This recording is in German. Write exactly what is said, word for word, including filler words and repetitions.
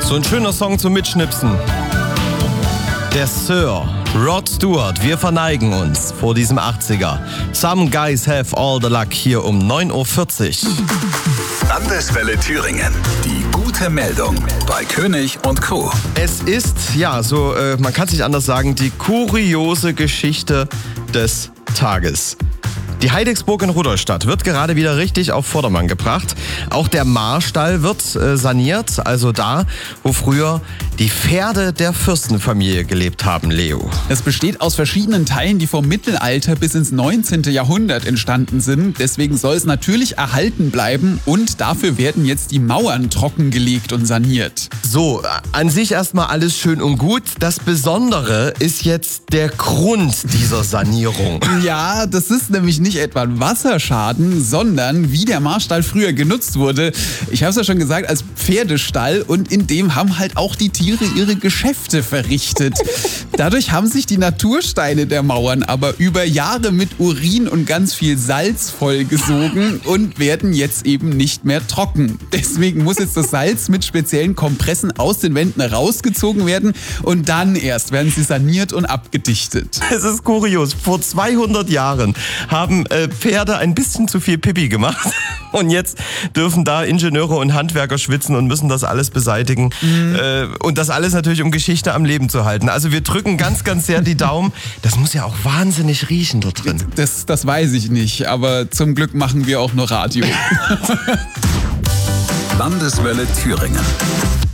So ein schöner Song zum Mitschnipsen. Der Sir Rod Stewart, wir verneigen uns vor diesem achtziger. Some guys have all the luck hier um neun Uhr vierzig. Landeswelle Thüringen. Die gute Meldung bei König und Co. Es ist, ja, so, äh, man kann es nicht anders sagen, die kuriose Geschichte des Tages. Die Heidecksburg in Rudolstadt wird gerade wieder richtig auf Vordermann gebracht. Auch der Marstall wird äh, saniert, also da, wo früher die Pferde der Fürstenfamilie gelebt haben, Leo. Es besteht aus verschiedenen Teilen, die vom Mittelalter bis ins neunzehnte Jahrhundert entstanden sind. Deswegen soll es natürlich erhalten bleiben und dafür werden jetzt die Mauern trockengelegt und saniert. So, an sich erstmal alles schön und gut. Das Besondere ist jetzt der Grund dieser Sanierung. Ja, das ist nämlich nicht etwa ein Wasserschaden, sondern wie der Marstall früher genutzt wurde. Ich habe es ja schon gesagt, als Pferdestall, und in dem haben halt auch die Tiere ihre Geschäfte verrichtet. Dadurch haben sich die Natursteine der Mauern aber über Jahre mit Urin und ganz viel Salz vollgesogen und werden jetzt eben nicht mehr trocken. Deswegen muss jetzt das Salz mit speziellen Kompressen aus den Wänden rausgezogen werden und dann erst werden sie saniert und abgedichtet. Es ist kurios. Vor zweihundert Jahren haben äh, Pferde ein bisschen zu viel Pipi gemacht und jetzt dürfen da Ingenieure und Handwerker schwitzen und müssen das alles beseitigen. Mhm. Äh, und das alles natürlich, um Geschichte am Leben zu halten. Also wir drücken ganz, ganz sehr die Daumen. Das muss ja auch wahnsinnig riechen dort drin. Das, das weiß ich nicht, aber zum Glück machen wir auch nur Radio. Landeswelle Thüringen.